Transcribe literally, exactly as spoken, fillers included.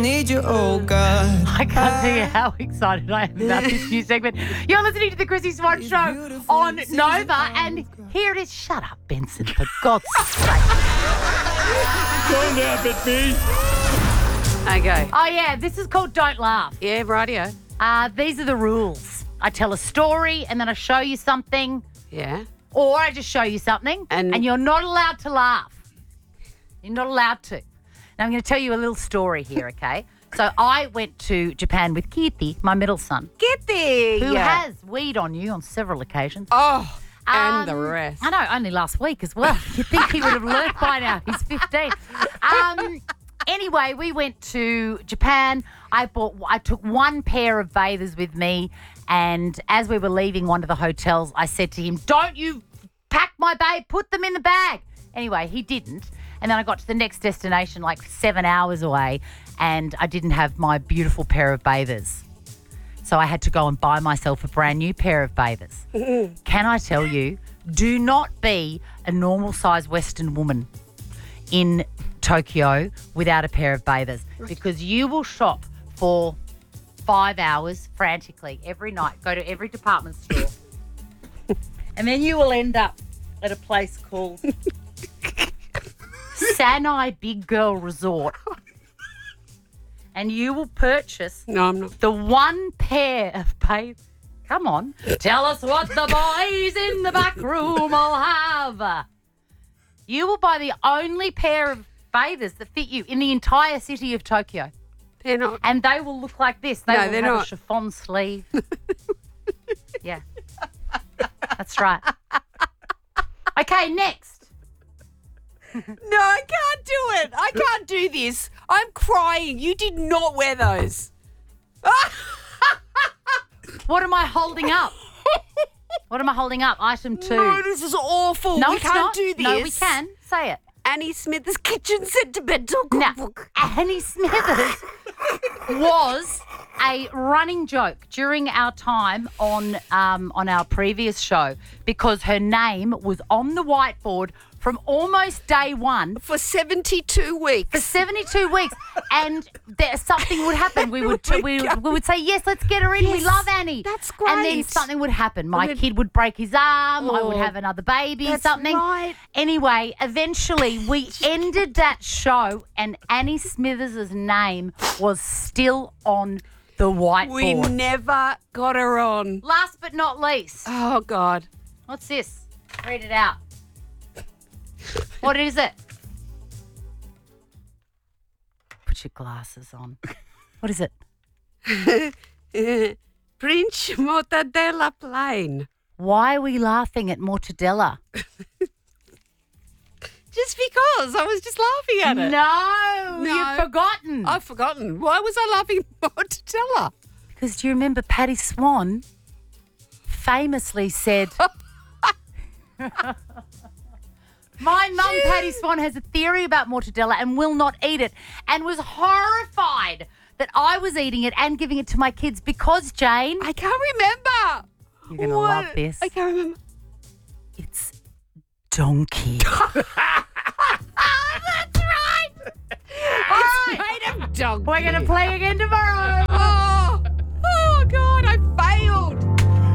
Need you, oh God. I can't tell you how excited I am about this new segment. You're listening to the Chrissy Swan Show on Nova, and here it is. Shut up, Benson, for God's sake. Don't laugh at me. Okay. Oh, yeah, this is called Don't Laugh. Yeah, rightio. Uh, these are the rules. I tell a story, and then I show you something, Yeah. or I just show you something, And- and you're not allowed to laugh. You're not allowed to. Now, I'm going to tell you a little story here, okay? So I went to Japan with Kirti, my middle son, Get there. who yeah. has weed on you on several occasions. Oh, and the Um, rest. I know, only last week as well. You'd think he would have learnt by now. He's fifteen. Um, anyway, we went to Japan. I bought. I took one pair of bathers with me, and as we were leaving one of the hotels, I said to him, "Don't you pack my babe, put them in the bag." Anyway, he didn't. And then I got to the next destination like seven hours away, and I didn't have my beautiful pair of bathers. So I had to go and buy myself a brand new pair of bathers. Can I tell you, do not be a normal-sized Western woman in Tokyo without a pair of bathers, because you will shop for five hours frantically every night, go to every department store, and then you will end up at a place called Sanai Big Girl Resort, and you will purchase No, I'm not. the one pair of bathers. Come on, tell us what the boys in the back room will have. You will buy the only pair of bathers that fit you in the entire city of Tokyo, They're not. and they will look like this. They No, will they're have a not. chiffon sleeve. Yeah, that's right. Okay, next. No, I can't do it. I can't do this. I'm crying. You did not wear those. What am I holding up? What am I holding up? Item two. No, this is awful. No, we it's can't not. do this. No, we can. Say it. Annie Smith's Kitchen Sentimental Now, Cookbook. Annie Smithers was a running joke during our time on um, on our previous show, because her name was on the whiteboard from almost day one For seventy-two weeks. for seventy-two weeks, and there, something would happen. We would we, we would say, yes, let's get her in. We Yes, love Annie. that's And then great. something would happen. My would- kid would break his arm. I would Oh, have another baby, that's something. right. Anyway, eventually we ended that show, and Annie Smithers' name was still on the whiteboard. We never got her on. Last but not least, Oh, God. what's this? Read it out. What is it? Put your glasses on. What is it? Prince Mortadella Plain. Why are we laughing at mortadella? Just because. I was just laughing at it. No, No. you've forgotten. I've forgotten. Why was I laughing at mortadella? Because do you remember Patty Swan famously said, my mum, Patty Swan, has a theory about mortadella and will not eat it, and was horrified that I was eating it and giving it to my kids because, Jane, I can't remember. you're going to What? love this. I can't remember. It's donkey. That's right. It's made of dog. We're going to play again tomorrow.